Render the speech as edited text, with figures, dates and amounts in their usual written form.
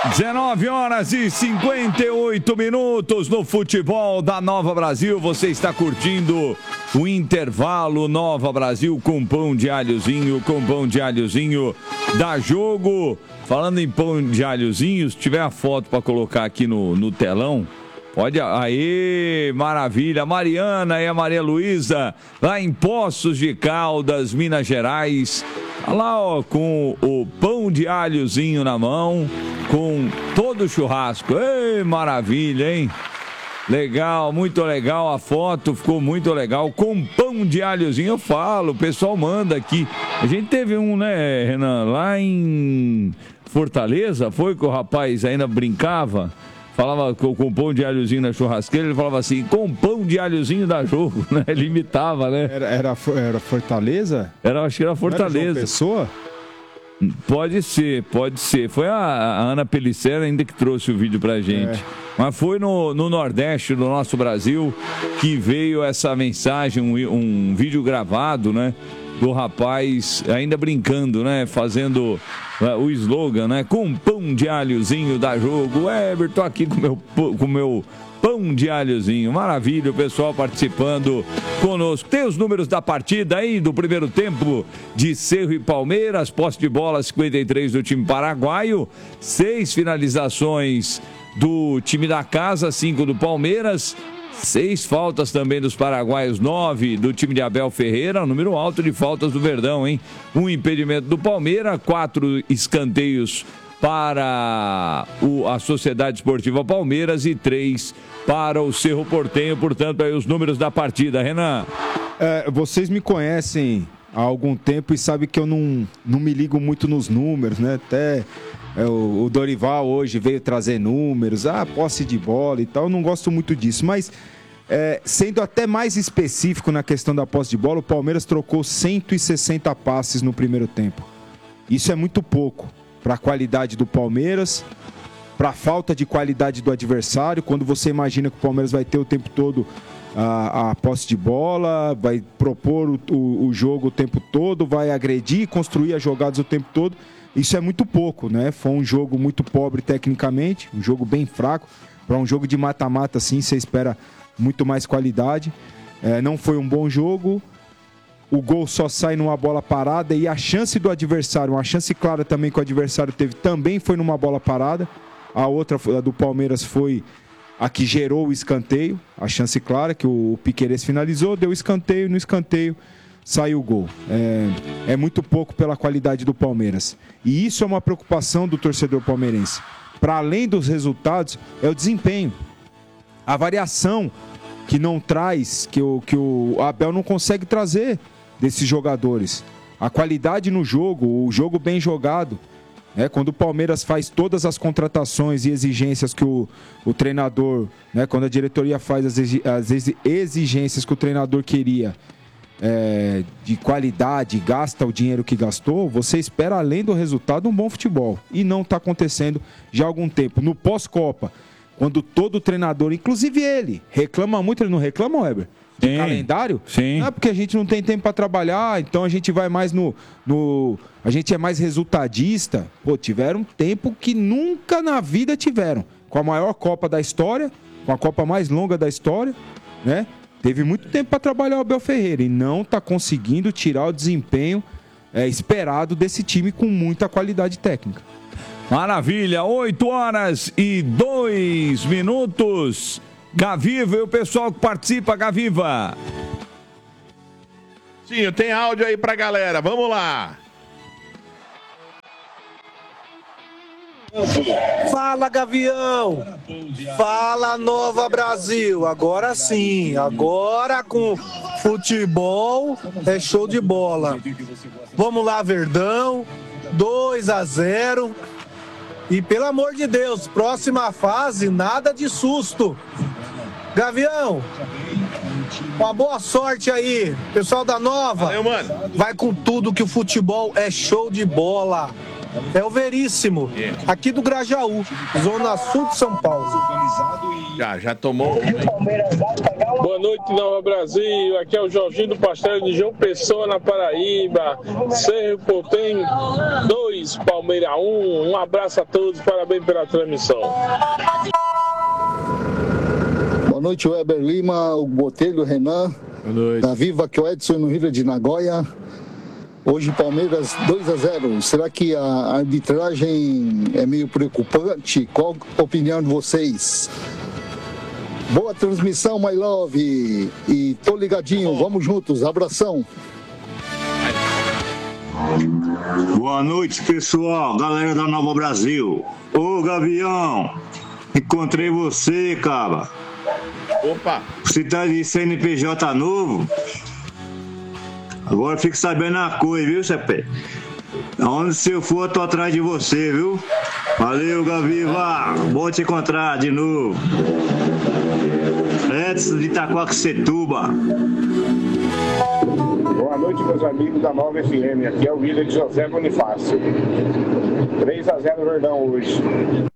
19 horas e 58 minutos no futebol da Nova Brasil. Você está curtindo o intervalo Nova Brasil com pão de alhozinho, da Jogo. Falando em pão de alhozinho, se tiver a foto para colocar aqui no telão, pode. Aê, maravilha. A Mariana e a Maria Luísa, lá em Poços de Caldas, Minas Gerais. Lá, ó, com o pão de alhozinho na mão, com todo o churrasco. Ei, maravilha, hein? Legal, muito legal a foto, ficou muito legal. Com pão de alhozinho, eu falo, o pessoal manda aqui. A gente teve um, né, Renan, lá em Fortaleza, foi que o rapaz ainda brincava, falava com pão de alhozinho na churrasqueira, ele falava assim, com pão de alhozinho da Jogo, né? Ele imitava, né? Era Fortaleza? Acho que era Fortaleza. Era João Pessoa? Pode ser. Foi a Ana Pellicer ainda que trouxe o vídeo pra gente. Mas foi no Nordeste do nosso Brasil que veio essa mensagem, um vídeo gravado, né? Do rapaz ainda brincando, né? Fazendo o slogan, né? Com pão de alhozinho da Jogo. Tô aqui com meu pão de alhozinho. Maravilha, o pessoal participando conosco. Tem os números da partida aí do primeiro tempo de Cerro e Palmeiras. Posse de bola 53 do time paraguaio. 6 finalizações do time da casa, 5 do Palmeiras. 6 faltas também dos paraguaios, 9 do time de Abel Ferreira, número alto de faltas do Verdão, hein? 1 impedimento do Palmeiras, 4 escanteios para a Sociedade Esportiva Palmeiras e 3 para o Cerro Porteño. Portanto, aí os números da partida, Renan. Vocês me conhecem há algum tempo e sabem que eu não me ligo muito nos números, né? Até o Dorival hoje veio trazer números, posse de bola e tal, eu não gosto muito disso, mas sendo até mais específico na questão da posse de bola, o Palmeiras trocou 160 passes no primeiro tempo. Isso é muito pouco para a qualidade do Palmeiras, para a falta de qualidade do adversário, quando você imagina que o Palmeiras vai ter o tempo todo a posse de bola, vai propor o jogo o tempo todo, vai agredir, construir as jogadas o tempo todo. Isso é muito pouco, né? Foi um jogo muito pobre tecnicamente, um jogo bem fraco. Para um jogo de mata-mata, assim, você espera muito mais qualidade. Não foi um bom jogo. O gol só sai numa bola parada e a chance do adversário, uma chance clara também que o adversário teve, também foi numa bola parada. A outra, a do Palmeiras, foi a que gerou o escanteio. A chance clara que o Piquerez finalizou, deu escanteio, no escanteio saiu o gol. É muito pouco pela qualidade do Palmeiras. E isso é uma preocupação do torcedor palmeirense. Para além dos resultados, é o desempenho. A variação que não traz, que o Abel não consegue trazer desses jogadores. A qualidade no jogo, o jogo bem jogado. Quando o Palmeiras faz todas as contratações e exigências que o treinador, quando a diretoria faz as exigências que o treinador queria, de qualidade, gasta o dinheiro que gastou, você espera, além do resultado, um bom futebol. E não está acontecendo já há algum tempo. No pós-Copa, quando todo treinador, inclusive ele, reclama muito, ele não reclama, Weber? De calendário? Sim. Não é porque a gente não tem tempo para trabalhar, então a gente vai mais a gente é mais resultadista. Pô, tiveram tempo que nunca na vida tiveram. Com a maior Copa da história, com a Copa mais longa da história, né? Teve muito tempo para trabalhar o Abel Ferreira e não está conseguindo tirar o desempenho esperado desse time com muita qualidade técnica. Maravilha, 8 horas e 2 minutos. Gaviva e o pessoal que participa, Gaviva. Sim, tem áudio aí pra galera, vamos lá. Fala, Gavião! Fala, Nova Brasil! Agora sim, agora com futebol é show de bola. Vamos lá, Verdão, 2-0. E pelo amor de Deus, próxima fase, nada de susto. Gavião, uma boa sorte aí, pessoal da Nova. Valeu, mano. Vai com tudo que o futebol é show de bola. É o Veríssimo, aqui do Grajaú, zona sul de São Paulo. Já tomou. Boa noite, Nova Brasil. Aqui é o Jorginho do Pastel de João Pessoa, na Paraíba. Cerro Porteño 2, 2, Palmeiras 1. Um abraço a todos, parabéns pela transmissão. Boa noite, Weber Lima, o Botelho, Renan. Boa noite. Da Viva, que é o Edson no Rio de Nagoya. Hoje Palmeiras 2-0. Será que a arbitragem é meio preocupante? Qual a opinião de vocês? Boa transmissão, my love. E tô ligadinho, vamos juntos. Abração. Boa noite, pessoal, galera da Nova Brasil. Ô, Gavião, encontrei você, cara. Opa! Você tá de CNPJ novo? Agora fique sabendo a coisa, viu, Cepé? Aonde você for, eu tô atrás de você, viu? Valeu, Gaviva. Bom te encontrar de novo. Edson de Itaquaquecetuba. Boa noite, meus amigos da Nova FM. Aqui é o William de José Bonifácio. 3-0 Verdão hoje.